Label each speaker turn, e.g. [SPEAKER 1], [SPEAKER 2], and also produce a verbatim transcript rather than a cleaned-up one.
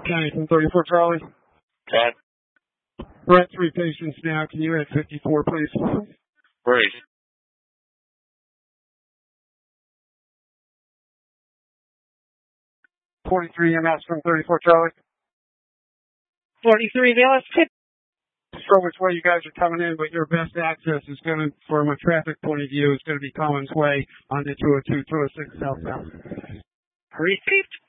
[SPEAKER 1] Kenny from thirty-four Charlie.
[SPEAKER 2] Okay.
[SPEAKER 1] We're at three patients now. Can you add fifty-four, please?
[SPEAKER 2] Great.
[SPEAKER 1] forty-three M S from thirty-four Charlie.
[SPEAKER 3] forty-three Dallas.
[SPEAKER 1] From which way you guys are coming in, but your best access is going to, from a traffic point of view, is going to be Collins Way on the two oh two, two oh six southbound.
[SPEAKER 3] Received.